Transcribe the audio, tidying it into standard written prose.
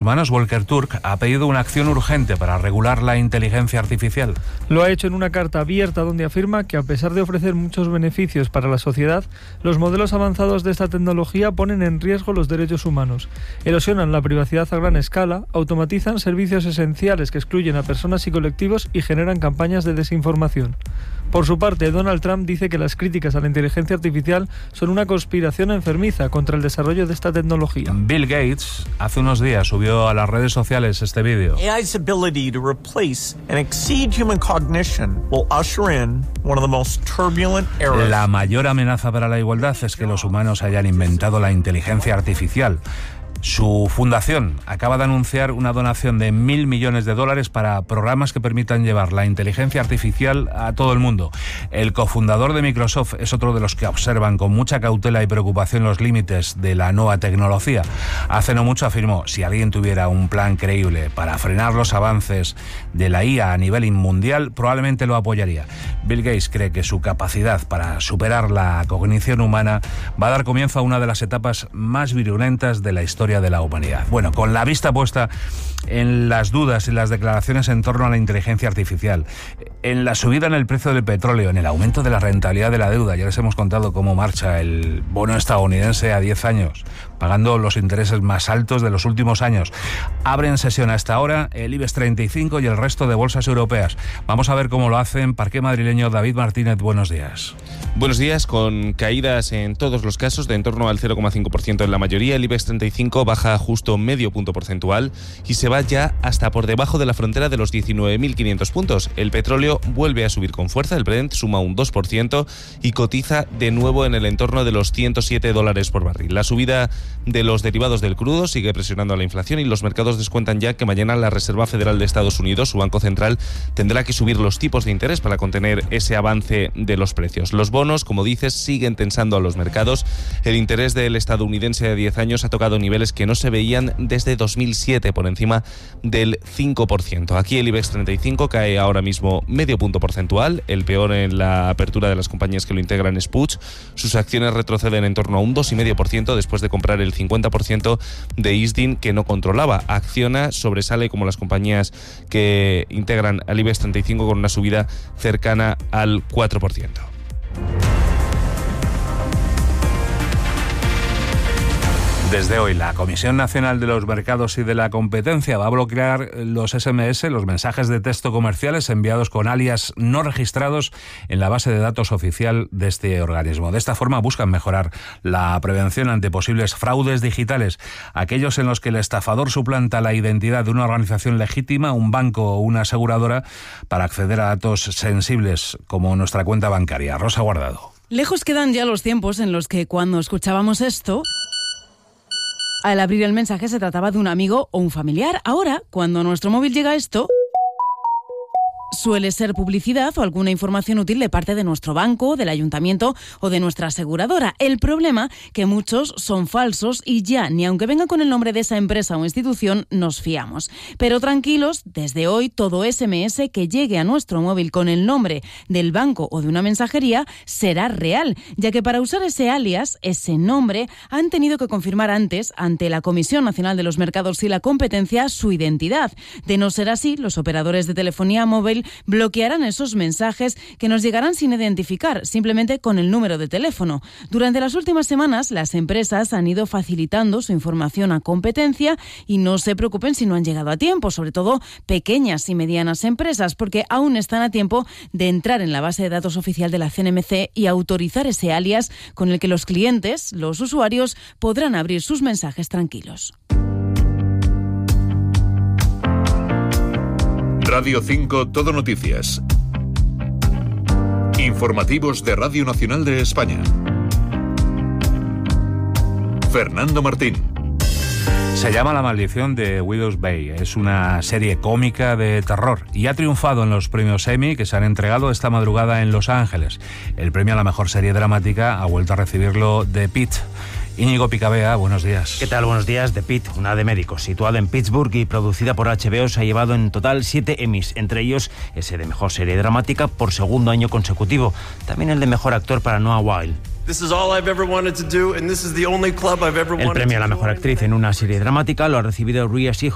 humanos, Volker Turk, ha pedido una acción urgente para regular la inteligencia artificial. Lo ha hecho en una carta abierta donde afirma que, a pesar de ofrecer muchos beneficios para la sociedad, los modelos avanzados de esta tecnología ponen en riesgo los derechos humanos. Erosionan la privacidad a gran escala, automatizan servicios esenciales que excluyen a personas y colectivos y generan campañas de desinformación. Por su parte, Donald Trump dice que las críticas a la inteligencia artificial son una conspiración enfermiza contra el desarrollo de esta tecnología. Bill Gates hace unos días subió a las redes sociales este vídeo. AI's ability to replace and exceed human cognition will usher in one of the most turbulent eras. La mayor amenaza para la igualdad es que los humanos hayan inventado la inteligencia artificial. Su fundación acaba de anunciar una donación de $1.000 millones para programas que permitan llevar la inteligencia artificial a todo el mundo. El cofundador de Microsoft es otro de los que observan con mucha cautela y preocupación los límites de la nueva tecnología. Hace no mucho afirmó: si alguien tuviera un plan creíble para frenar los avances de la IA a nivel mundial, probablemente lo apoyaría. Bill Gates cree que su capacidad para superar la cognición humana va a dar comienzo a una de las etapas más virulentas de la historia de la humanidad. Bueno, con la vista puesta en las dudas y las declaraciones en torno a la inteligencia artificial, en la subida en el precio del petróleo, en el aumento de la rentabilidad de la deuda, ya les hemos contado cómo marcha el bono estadounidense a 10 años, pagando los intereses más altos de los últimos años. Abren sesión hasta ahora el IBEX 35 y el resto de bolsas europeas. Vamos a ver cómo lo hacen. Parque madrileño, David Martínez, buenos días. Buenos días, con caídas en todos los casos de en torno al 0,5% en la mayoría. El IBEX 35 baja justo medio punto porcentual y se va ya hasta por debajo de la frontera de los 19.500 puntos. El petróleo vuelve a subir con fuerza, el Brent suma un 2% y cotiza de nuevo en el entorno de los $107 por barril. La subida de los derivados del crudo sigue presionando a la inflación y los mercados descuentan ya que mañana la Reserva Federal de Estados Unidos, su banco central, tendrá que subir los tipos de interés para contener ese avance de los precios. Los bonos, como dices, siguen tensando a los mercados. El interés del estadounidense a 10 años ha tocado niveles que no se veían desde 2007, por encima del 5%. Aquí el IBEX 35 cae ahora mismo medio punto porcentual, el peor en la apertura de las compañías que lo integran es Puig. Sus acciones retroceden en torno a un 2,5% después de comprar el 50% de Isdin que no controlaba. Acciona sobresale como las compañías que integran al IBEX 35 con una subida cercana al 4%. Desde hoy, la Comisión Nacional de los Mercados y de la Competencia va a bloquear los SMS, los mensajes de texto comerciales enviados con alias no registrados en la base de datos oficial de este organismo. De esta forma buscan mejorar la prevención ante posibles fraudes digitales, aquellos en los que el estafador suplanta la identidad de una organización legítima, un banco o una aseguradora, para acceder a datos sensibles como nuestra cuenta bancaria. Rosa Guardado. Lejos quedan ya los tiempos en los que cuando escuchábamos esto, al abrir el mensaje se trataba de un amigo o un familiar. Ahora, cuando a nuestro móvil llega esto, suele ser publicidad o alguna información útil de parte de nuestro banco, del ayuntamiento o de nuestra aseguradora. El problema, que muchos son falsos y ya, ni aunque venga con el nombre de esa empresa o institución, nos fiamos. Pero tranquilos, desde hoy todo SMS que llegue a nuestro móvil con el nombre del banco o de una mensajería será real, ya que para usar ese alias, ese nombre, han tenido que confirmar antes, ante la Comisión Nacional de los Mercados y la Competencia, su identidad. De no ser así, los operadores de telefonía móvil bloquearán esos mensajes que nos llegarán sin identificar, simplemente con el número de teléfono. Durante las últimas semanas, las empresas han ido facilitando su información a Competencia y no se preocupen si no han llegado a tiempo, sobre todo pequeñas y medianas empresas, porque aún están a tiempo de entrar en la base de datos oficial de la CNMC y autorizar ese alias con el que los clientes, los usuarios, podrán abrir sus mensajes tranquilos. Radio 5 Todo Noticias. Informativos de Radio Nacional de España. Fernando Martín. Se llama La maldición de Widow's Bay. Es una serie cómica de terror y ha triunfado en los premios Emmy que se han entregado esta madrugada en Los Ángeles. El premio a la mejor serie dramática ha vuelto a recibirlo The Pitt. Íñigo Picabea, buenos días. ¿Qué tal? Buenos días. The Pitt, una de médicos, situada en Pittsburgh y producida por HBO, se ha llevado en total 7 Emmys, entre ellos ese de mejor serie dramática por segundo año consecutivo. También el de mejor actor para Noah Wyle. El premio a la mejor actriz en una serie dramática lo ha recibido Rhea Seehorn